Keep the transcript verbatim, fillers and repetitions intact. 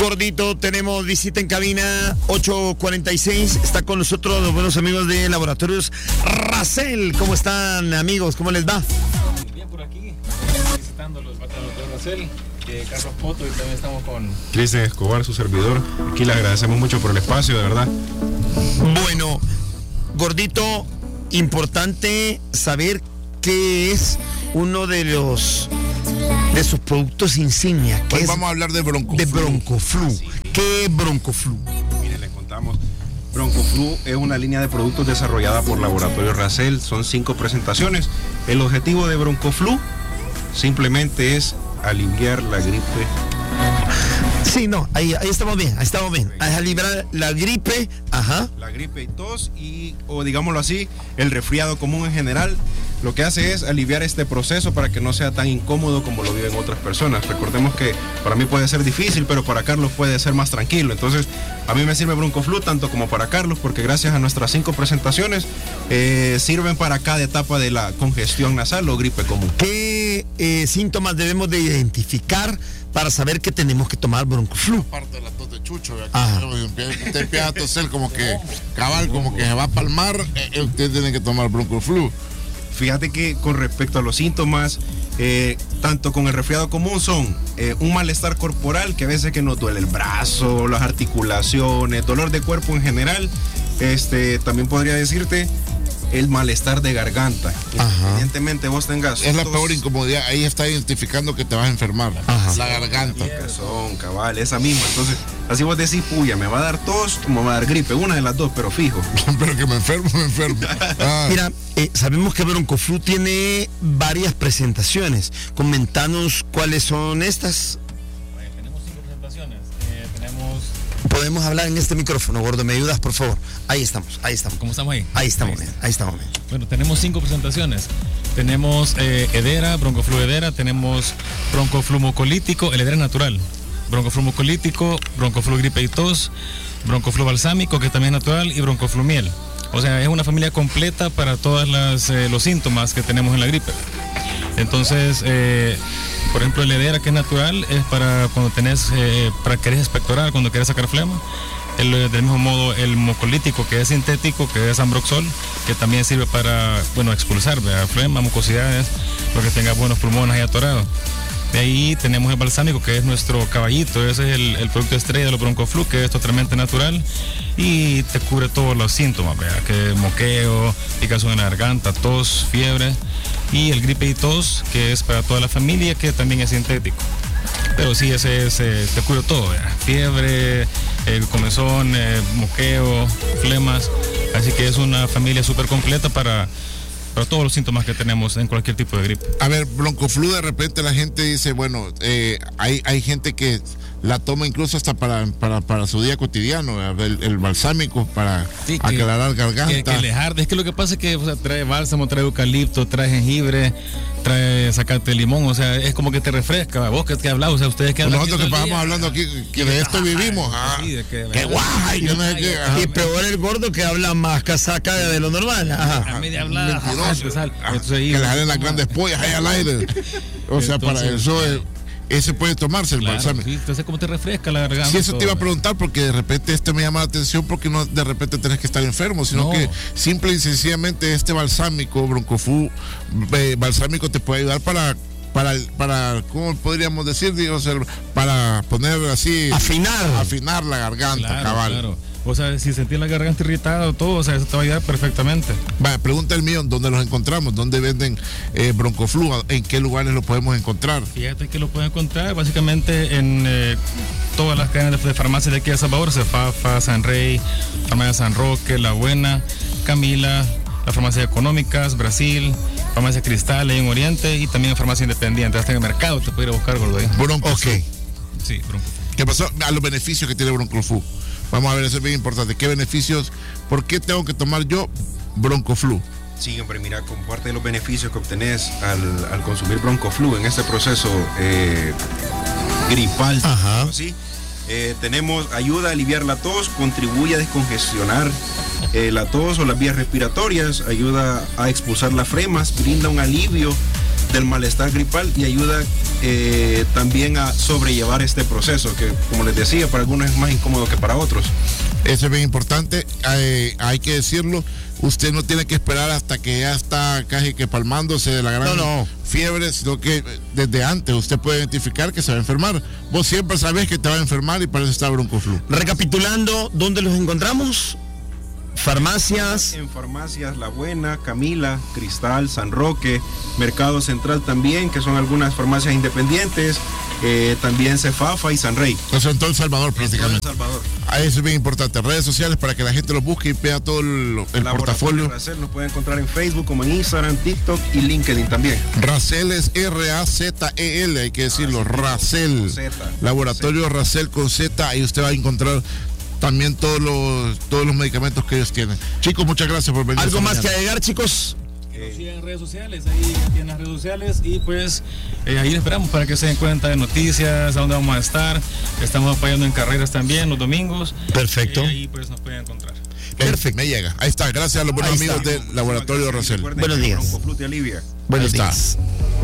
Gordito, tenemos visita en cabina ocho cuarenta y seis. Está con nosotros los buenos amigos de Laboratorios Racel. ¿Cómo están, amigos? ¿Cómo les va? Bien por aquí, visitando los Laboratorios Racel. Eh, Carlos Poto, y también estamos con Cristian Escobar, su servidor. Aquí le agradecemos mucho por el espacio, de verdad. Bueno, Gordito, importante saber qué es uno de los de sus productos insignia. Pues es vamos a hablar de Broncoflu. De Broncoflu. Sí. ¿Qué es Broncoflu? Mire, les contamos. Broncoflu es una línea de productos desarrollada por Laboratorio Racel. Son cinco presentaciones. El objetivo de Broncoflu simplemente es aliviar la gripe. Sí, no, ahí, ahí estamos bien, ahí estamos bien. Es aliviar la gripe, ajá. La gripe y tos y, o digámoslo así, el resfriado común en general. Lo que hace es aliviar este proceso para que no sea tan incómodo como lo viven otras personas. Recordemos que para mí puede ser difícil, pero para Carlos puede ser más tranquilo. Entonces, a mí me sirve Broncoflu tanto como para Carlos, porque gracias a nuestras cinco presentaciones eh, sirven para cada etapa de la congestión nasal o gripe común. ¿Qué eh, síntomas debemos de identificar para saber que tenemos que tomar Broncoflu? Parte de la tos de Chucho, Ajá. usted empieza a toser como que cabal, como que se va a palmar, eh, usted tiene que tomar Broncoflu. Fíjate que con respecto a los síntomas, eh, tanto con el resfriado común son eh, un malestar corporal, que a veces que nos duele el brazo, las articulaciones, dolor de cuerpo en general. Este, también podría decirte el malestar de garganta. Independientemente vos tengas Es la tos, peor incomodidad, ahí está identificando que te vas a enfermar. Ajá. La garganta. picazón, cabal, esa misma. Entonces, así vos decís, puya, me va a dar tos o me va a dar gripe, una de las dos, pero fijo. Pero que me enfermo, me enfermo. Ah. Mira, eh, sabemos que Broncoflu tiene varias presentaciones. Comentanos cuáles son estas. Bueno, tenemos cinco presentaciones. Eh, tenemos, Podemos hablar en este micrófono, Gordo, ¿me ayudas, por favor? Ahí estamos, ahí estamos. ¿cómo estamos ahí? Ahí estamos bien, ahí estamos bien. Bueno, tenemos cinco presentaciones. Tenemos eh, Edera, Broncoflu Edera, tenemos Broncoflu mucolítico, el Edera es natural. Broncoflu mucolítico, Broncoflu gripe y tos, Broncoflu balsámico, que también es natural, y Broncoflu miel. O sea, es una familia completa para todos eh, los síntomas que tenemos en la gripe. Entonces, eh, por ejemplo, el Edera, que es natural, es para cuando tenés, eh, para querés expectorar, cuando querés sacar flema. El, del mismo modo, el mucolítico, que es sintético, que es Ambroxol, que también sirve para, bueno, expulsar, ¿verdad? Flema, mucosidades, lo que tenga buenos pulmones ahí atorados. De ahí tenemos el balsámico, que es nuestro caballito, ese es el, el producto estrella de los Broncoflu, que es totalmente natural y te cubre todos los síntomas, ¿verdad? Que moqueo, picazón en la garganta, tos, fiebre, y el gripe y tos, que es para toda la familia, que también es sintético. Pero sí, ese, ese te cubre todo, ¿verdad? Fiebre, el comezón, eh, moqueo, flemas, así que es una familia súper completa para... para todos los síntomas que tenemos en cualquier tipo de gripe. A ver, Broncoflu, de repente la gente dice, bueno, eh, hay, hay gente que la toma incluso hasta para, para, para su día cotidiano, el, el balsámico para Sí, que- aclarar garganta. Que, que le arde. Es que lo que pasa es que, o sea, trae bálsamo, trae eucalipto, trae jengibre, trae zacate de limón, o sea, es como que te refresca. Vos que, que hablás, o sea, ustedes que hablan. Nosotros aquí que todo el pasamos día, hablando aquí, que de esto vivimos. Ah, Sí, de que- qué guay, yo no sé qué. Ajá. Y peor el Gordo, que habla más casaca de lo normal. Ajá. A media hablada. Mentiroso. ajá, te sale. Entonces, ahí- Que le salen las grandes pollas ahí al aire. O sea, para Entonces, eso eh, ese puede tomarse el Claro, balsámico. sí, entonces, ¿cómo te refresca la garganta? Sí, eso te iba a todo? preguntar porque de repente este me llama la atención porque no de repente tenés que estar enfermo, sino No. que simple y sencillamente este balsámico, Broncoflu, eh, balsámico te puede ayudar para, para, para, ¿cómo podríamos decir? Digo, o sea, para poner así, Afinar. afinar la garganta, Claro, cabal. claro. O sea, si sentís la garganta irritada o todo, o sea, eso te va a ayudar perfectamente. Vaya, pregunta el mío, ¿dónde los encontramos? ¿Dónde venden eh, Broncoflu? ¿En qué lugares lo podemos encontrar? Fíjate que lo pueden encontrar básicamente en eh, todas las cadenas de, de farmacias de aquí de El Salvador, Cefafa, San Rey, Farmacia San Roque, La Buena, Camila, las farmacias económicas, Brasil, Farmacia Cristal en Oriente y también farmacia independiente. Hasta en el mercado te puede ir a buscar, gordo ahí. Broncoflu. Ok. Sí, Bronco. ¿Qué pasó? A los beneficios que tiene Broncoflu. Vamos a ver, eso es bien importante. ¿Qué beneficios? ¿Por qué tengo que tomar yo Broncoflu? Sí, hombre, mira, con parte de los beneficios que obtenés al, al consumir Broncoflu en este proceso eh, gripal, Ajá. ¿sí? Eh, tenemos ayuda a aliviar la tos, contribuye a descongestionar eh, la tos o las vías respiratorias, ayuda a expulsar las flemas, brinda un alivio del malestar gripal y ayuda eh, también a sobrellevar este proceso, que como les decía, para algunos es más incómodo que para otros. Eso es bien importante, eh, hay que decirlo, usted no tiene que esperar hasta que ya está casi que palmándose de la gran no, no. fiebre, sino que desde antes usted puede identificar que se va a enfermar. Vos siempre sabés que te va a enfermar y para eso está Broncoflu. Recapitulando, ¿dónde los encontramos? Farmacias. En farmacias La Buena, Camila, Cristal, San Roque, Mercado Central también, que son algunas farmacias independientes, eh, también Cefafa y San Rey. Eso en todo El Salvador prácticamente. En todo El Salvador. Ah, eso es bien importante. Redes sociales para que la gente los busque y vea todo el, el portafolio. Racel nos puede encontrar en Facebook, como en Instagram, TikTok y LinkedIn también. Racel es R A Z E L, hay que decirlo, ah, Racel. Z, Laboratorio Z. Racel con Z, ahí usted va a encontrar también todos los todos los medicamentos que ellos tienen. Chicos, muchas gracias por venir. ¿Algo más que agregar, chicos? Que nos sigan en redes sociales, ahí tienen las redes sociales y pues eh, ahí les esperamos para que se den cuenta de noticias, a dónde vamos a estar. Estamos apoyando en carreras también los domingos. Perfecto. Y ahí pues nos pueden encontrar. Perfecto. Me llega. Ahí está. Gracias a los buenos amigos del Laboratorio Racel. Buenos días. Broncoflu te alivia. Buenos Ahí está. días.